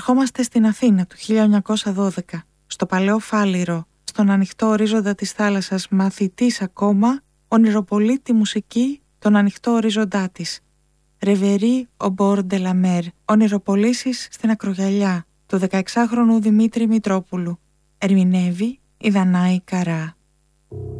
Ερχόμαστε στην Αθήνα του 1912, στο παλαιό Φάληρο, στον ανοιχτό ορίζοντα της θάλασσας, μαθητής ακόμα, ονειροπολεί τη μουσική, τον ανοιχτό ορίζοντά της. Ρεβερί ο Μπορ ντε λα Μέρ, ονειροπολίσεις στην ακρογιαλιά, του 16χρονου Δημήτρη Μητρόπουλου. Ερμηνεύει η Δανάη Καρά.